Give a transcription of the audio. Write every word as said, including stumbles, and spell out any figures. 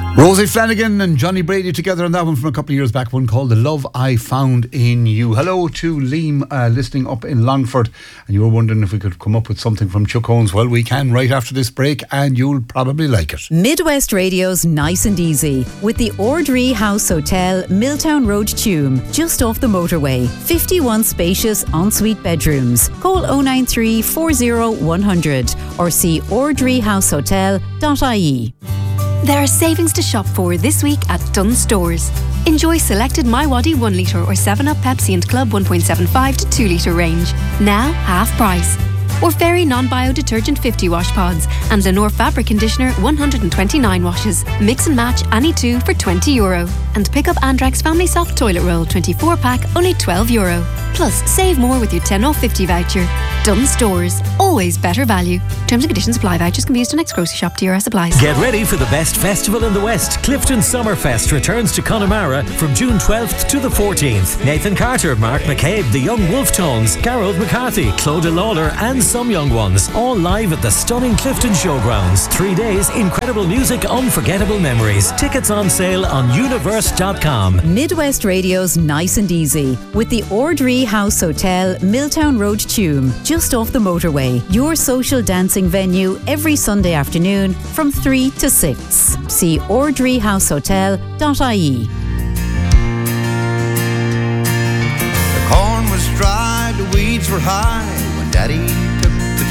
Rosie Flanagan and Johnny Brady together on that one from a couple of years back, one called The Love I Found in You. Hello to Liam uh, listening up in Longford, and you were wondering if we could come up with something from Chuck Owens. Well, we can right after this break, and you'll probably like it. Midwest Radio's Nice and Easy with the Ordree House Hotel, Milltown Road, Tuam, just off the motorway. fifty-one spacious ensuite bedrooms. Call oh nine three, four oh, one hundred or see ordree house hotel dot I E. There are savings to shop for this week at Dunnes Stores. Enjoy selected MiWadi one litre or seven up Pepsi and Club one point seven five to two litre range. Now half price. Or Fairy Non-Bio Detergent fifty wash pods and Lenore Fabric Conditioner one hundred twenty-nine washes. Mix and match any two for twenty euro. And pick up Andrex Family Soft Toilet Roll twenty-four pack, only twelve euro. Plus, save more with your ten off fifty voucher. Dunnes Stores. Always better value. Terms and conditions apply. Vouchers can be used to next grocery shop. T R S applies. Get ready for the best festival in the West. Clifton Summerfest returns to Connemara from June twelfth to the fourteenth. Nathan Carter, Mark McCabe, the Young Wolf Tones, Gareth McCarthy, Clodagh Lawler and some young ones. All live at the stunning Clifton Showgrounds. Three days, incredible music, unforgettable memories. Tickets on sale on universe dot com. Midwest Radio's Nice and Easy with the Ordree House Hotel, Milltown Road, Tuam, just off the motorway. Your social dancing venue every Sunday afternoon from three to six. See ordree house hotel dot I E. The corn was dry, the weeds were high when Daddy